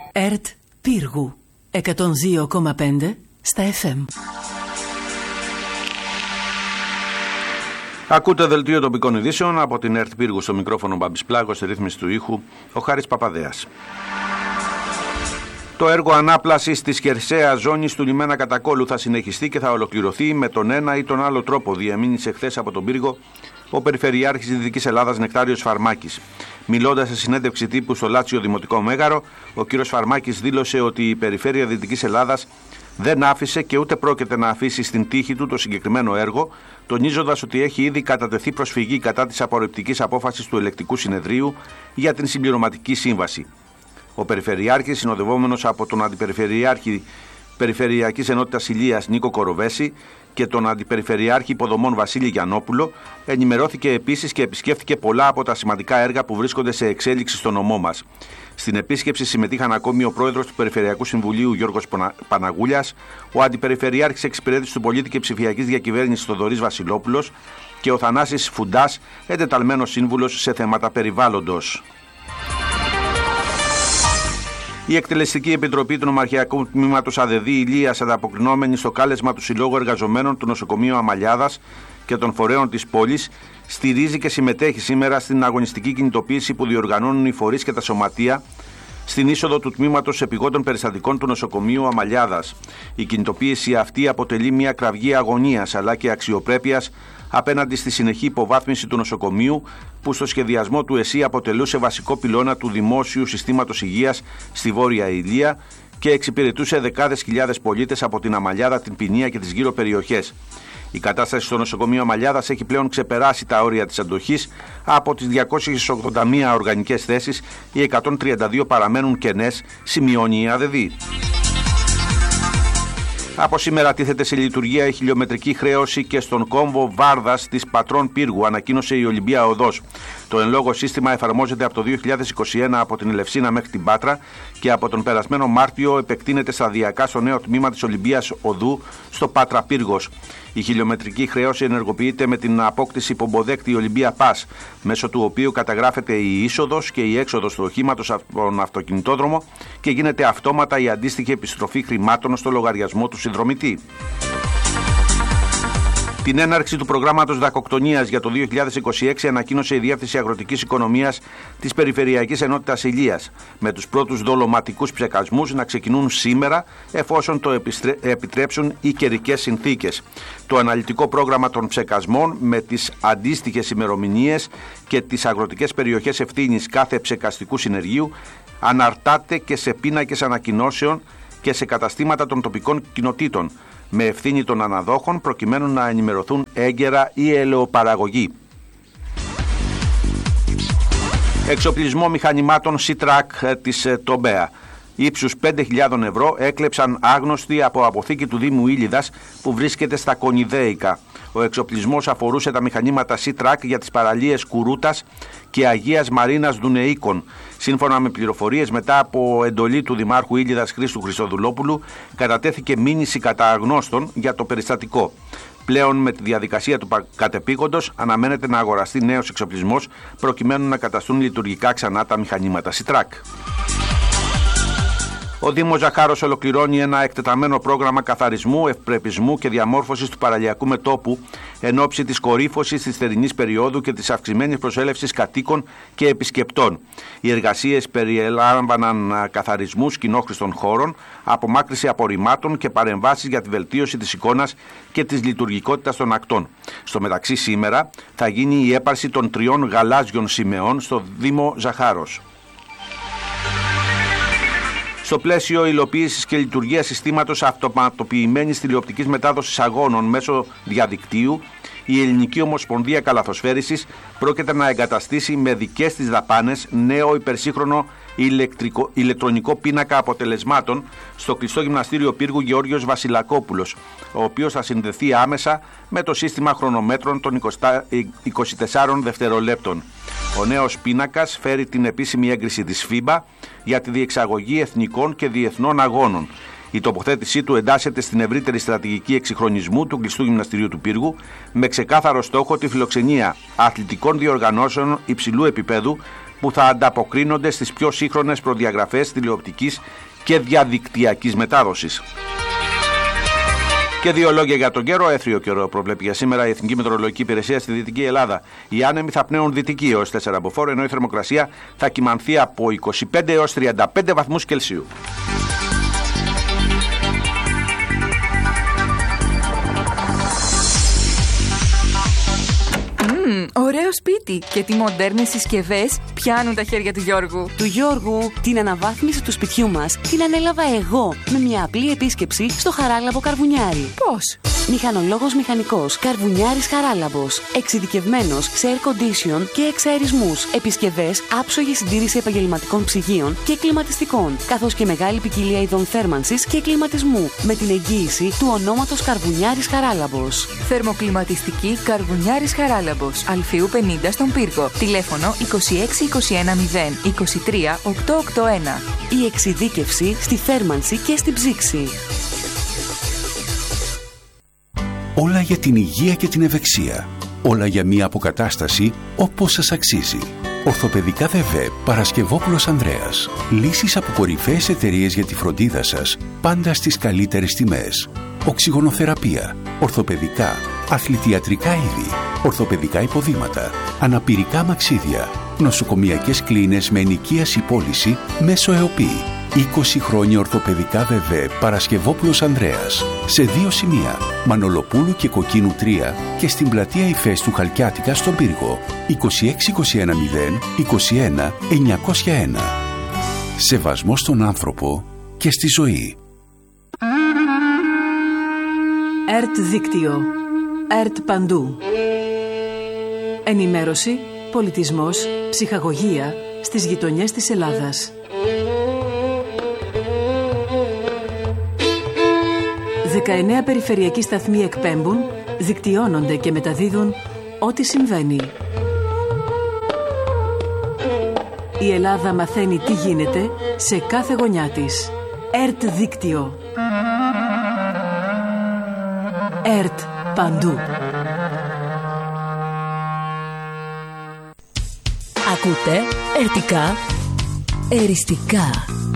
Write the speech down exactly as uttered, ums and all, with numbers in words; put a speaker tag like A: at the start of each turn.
A: ΕΡΤ Πύργου εκατόν δύο κόμμα πέντε στα εφ εμ.
B: Ακούτε δελτίο τοπικών ειδήσεων από την ΕΡΤ Πύργου, στο μικρόφωνο Μπάμπης Πλάγος, στη ρύθμιση του ήχου ο Χάρης Παπαδέας. Το έργο ανάπλασης της χερσαίας ζώνης του λιμένα Κατακόλου θα συνεχιστεί και θα ολοκληρωθεί με τον ένα ή τον άλλο τρόπο, διαμήνυσε χθες από τον Πύργο ο Περιφερειάρχης της Δυτικής Ελλάδας Νεκτάριος Φαρμάκης. Μιλώντας σε συνέντευξη τύπου στο Λάτσιο Δημοτικό Μέγαρο, ο κ. Φαρμάκης δήλωσε ότι η Περιφέρεια Δυτικής Ελλάδας δεν άφησε και ούτε πρόκειται να αφήσει στην τύχη του το συγκεκριμένο έργο, τονίζοντας ότι έχει ήδη κατατεθεί προσφυγή κατά της απορριπτικής απόφασης του Ελεκτικού Συνεδρίου για την συμπληρωματική σύμβαση. Ο Περιφερειάρχης, συνοδευόμενος από τον Αντιπεριφερειάρχη Περιφερειακής Ενότητας Ηλίας Νίκο Κοροβέση και τον Αντιπεριφερειάρχη Υποδομών Βασίλη Γιαννόπουλο, ενημερώθηκε επίσης και επισκέφθηκε πολλά από τα σημαντικά έργα που βρίσκονται σε εξέλιξη στο νομό μας. Στην επίσκεψη συμμετείχαν ακόμη ο πρόεδρος του Περιφερειακού Συμβουλίου Γιώργος Παναγούλιας, ο Αντιπεριφερειάρχης Εξυπηρέτησης του Πολίτη και Ψηφιακής Διακυβέρνησης Θοδωρής Βασιλόπουλος και ο Θανάσης Φουντάς, εντεταλμένος σύμβουλος σε θέματα περιβάλλοντος. Η Εκτελεστική Επιτροπή του Νομαρχιακού Τμήματος ΑΔΕΔΗ Ηλίας, ανταποκρινόμενη στο κάλεσμα του Συλλόγου Εργαζομένων του Νοσοκομείου Αμαλιάδας και των φορέων της πόλης, στηρίζει και συμμετέχει σήμερα στην αγωνιστική κινητοποίηση που διοργανώνουν οι φορείς και τα σωματεία στην είσοδο του Τμήματος Επιγόντων Περιστατικών του Νοσοκομείου Αμαλιάδας. Η κινητοποίηση αυτή αποτελεί μια κραυγή αγωνίας αλλά και αξιοπρέπειας απέναντι στη συνεχή υποβάθμιση του νοσοκομείου, που στο σχεδιασμό του ΕΣΥ αποτελούσε βασικό πυλώνα του δημόσιου συστήματος υγείας στη Βόρεια Ηλία και εξυπηρετούσε δεκάδες χιλιάδες πολίτες από την Αμαλιάδα, την Ποινία και τις γύρω περιοχές. Η κατάσταση στο νοσοκομείο Αμαλιάδας έχει πλέον ξεπεράσει τα όρια της αντοχής. Από τις διακόσιες ογδόντα μία οργανικές θέσεις, οι εκατόν τριάντα δύο παραμένουν κενές, σημειώνει η ΑΔΕΔΗ. Από σήμερα τίθεται σε λειτουργία η χιλιομετρική χρέωση και στον κόμβο Βάρδας της Πατρών Πύργου, ανακοίνωσε η Ολυμπία Οδός. Το εν λόγω σύστημα εφαρμόζεται από το δύο χιλιάδες είκοσι ένα από την Ελευσίνα μέχρι την Πάτρα και από τον περασμένο Μάρτιο επεκτείνεται σταδιακά στο νέο τμήμα της Ολυμπίας Οδού στο Πάτρα Πύργος. Η χιλιομετρική χρέωση ενεργοποιείται με την απόκτηση πομποδέκτη Ολυμπία Πας, μέσω του οποίου καταγράφεται η είσοδος και η έξοδος του οχήματος από τον αυτοκινητόδρομο και γίνεται αυτόματα η αντίστοιχη επιστροφή χρημάτων στο λογαριασμό του συνδρομητή. Την έναρξη του προγράμματος δακοκτονίας για το δύο χιλιάδες είκοσι έξι ανακοίνωσε η Διεύθυνση Αγροτικής Οικονομίας της Περιφερειακής Ενότητας Ηλίας, με τους πρώτους δολωματικούς ψεκασμούς να ξεκινούν σήμερα, εφόσον το επιτρέψουν οι καιρικές συνθήκες. Το αναλυτικό πρόγραμμα των ψεκασμών, με τις αντίστοιχες ημερομηνίες και τις αγροτικές περιοχές ευθύνης κάθε ψεκαστικού συνεργείου, αναρτάται και σε πίνακες ανακοινώσεων και σε καταστήματα των τοπικών κοινοτήτων, με ευθύνη των αναδόχων, προκειμένου να ενημερωθούν έγκαιρα οι ελαιοπαραγωγοί. Εξοπλισμό μηχανημάτων Σιτρακ της Τομπέα ύψους πέντε χιλιάδες ευρώ έκλεψαν άγνωστοι από αποθήκη του Δήμου Ήλιδας που βρίσκεται στα Κονιδέικα. Ο εξοπλισμός αφορούσε τα μηχανήματα Σιτρακ για τις παραλίες Κουρούτας και Αγίας Μαρίνας Δουνεΐκων. Σύμφωνα με πληροφορίες, μετά από εντολή του Δημάρχου Ήλιδας Χρήστου Χριστοδουλόπουλου, κατατέθηκε μήνυση κατά αγνώστων για το περιστατικό. Πλέον, με τη διαδικασία του κατεπήγοντος, αναμένεται να αγοραστεί νέος εξοπλισμός προκειμένου να καταστούν λειτουργικά ξανά τα μηχανήματα Σιτρακ. Ο Δήμος Ζαχάρος ολοκληρώνει ένα εκτεταμένο πρόγραμμα καθαρισμού, ευπρεπισμού και διαμόρφωσης του παραλιακού μετώπου εν ώψη της κορύφωσης της θερινής περίοδου και της αυξημένης προσέλευσης κατοίκων και επισκεπτών. Οι εργασίες περιέλαμβαναν καθαρισμούς κοινόχρηστων χώρων, απομάκρυνση απορριμμάτων και παρεμβάσεις για τη βελτίωση της εικόνας και της λειτουργικότητας των ακτών. Στο μεταξύ, σήμερα θα γίνει η έπαρση των τριών γαλάζιων σημαίων στο Δήμο Ζαχάρος. Στο πλαίσιο υλοποίησης και λειτουργίας συστήματος αυτοματοποιημένης τηλεοπτικής μετάδοσης αγώνων μέσω διαδικτύου, η Ελληνική Ομοσπονδία Καλαθοσφαίρισης πρόκειται να εγκαταστήσει με δικές της δαπάνες νέο υπερσύγχρονο ηλεκτρικό, ηλεκτρονικό πίνακα αποτελεσμάτων στο κλειστό γυμναστήριο Πύργου Γεώργιος Βασιλακόπουλος, ο οποίος θα συνδεθεί άμεσα με το σύστημα χρονομέτρων των είκοσι τεσσάρων δευτερολέπτων. Ο νέος πίνακας φέρει την επίσημη έγκριση της φίμπα για τη διεξαγωγή εθνικών και διεθνών αγώνων. Η τοποθέτησή του εντάσσεται στην ευρύτερη στρατηγική εξυγχρονισμού του κλειστού γυμναστηρίου του Πύργου, με ξεκάθαρο στόχο τη φιλοξενία αθλητικών διοργανώσεων υψηλού επίπεδου που θα ανταποκρίνονται στις πιο σύγχρονες προδιαγραφές τηλεοπτικής και διαδικτυακής μετάδοσης. Και δύο λόγια για τον καιρό. Έθριο καιρό προβλέπει για σήμερα η Εθνική Μετεωρολογική Υπηρεσία στη Δυτική Ελλάδα. Οι άνεμοι θα πνέουν δυτική έως τέσσερα μποφόρ, ενώ η θερμοκρασία θα κυμανθεί από είκοσι πέντε έως τριάντα πέντε βαθμούς Κελσίου.
C: Ωραίο σπίτι και τι μοντέρνες συσκευές πιάνουν τα χέρια του Γιώργου.
D: Του Γιώργου, την αναβάθμιση του σπιτιού μας την ανέλαβα εγώ με μια απλή επίσκεψη στο Χαράλαμπο Καρβουνιάρη.
C: Πώς?
D: Μηχανολόγος μηχανικός Καρβουνιάρης Χαράλαμπος. Εξειδικευμένος σε air condition και εξαερισμούς. Επισκευές, άψογη συντήρηση επαγγελματικών ψυγείων και κλιματιστικών. Καθώς και μεγάλη ποικιλία ειδών θέρμανσης και κλιματισμού. Με την εγγύηση του ονόματος Καρβουνιάρης Χαράλαμπος.
C: Θερμοκλιματιστική Καρβουνιάρης Χαράλαμπος. Αλφίου πενήντα στον Πύργο. Τηλέφωνο είκοσι έξι είκοσι ένα μηδέν είκοσι τρία οκτακόσια ογδόντα ένα.
D: Η εξειδίκευση στη θέρμανση και στην ψήξη.
E: Όλα για την υγεία και την ευεξία. Όλα για μια αποκατάσταση όπως σας αξίζει. Ορθοπαιδικά ΔΕΒΕ Παρασκευόπουλος Ανδρέας. Λύσεις από κορυφαίες εταιρείες για τη φροντίδα σας, πάντα στις καλύτερες τιμές. Οξυγονοθεραπεία, ορθοπαιδικά, αθλητιατρικά είδη, ορθοπαιδικά υποδήματα, αναπηρικά μαξίδια, νοσοκομιακές κλίνες με ενοικίαση πώληση μέσω ΕΟΠΗ. είκοσι χρόνια ορθοπαιδικά ΔΕΒΕ Παρασκευόπουλος Ανδρέας. Σε δύο σημεία, Μανολοπούλου και Κοκκίνου τρία και στην πλατεία Ηφαίστου Χαλκιάτικα στον Πύργο. είκοσι έξι είκοσι ένα μηδέν είκοσι ένα εννιακόσια ένα. Σεβασμός στον άνθρωπο και στη ζωή.
A: ΕΡΤ Δίκτυο. ΕΡΤ Παντού. Ενημέρωση, πολιτισμός, ψυχαγωγία στις γειτονιές της Ελλάδας. δεκαεννέα περιφερειακοί σταθμοί εκπέμπουν, δικτυώνονται και μεταδίδουν ό,τι συμβαίνει. Η Ελλάδα μαθαίνει τι γίνεται σε κάθε γωνιά της. ΕΡΤ Δίκτυο. ΕΡΤ Παντού.
F: Ακούτε ερτικά, εριστικά.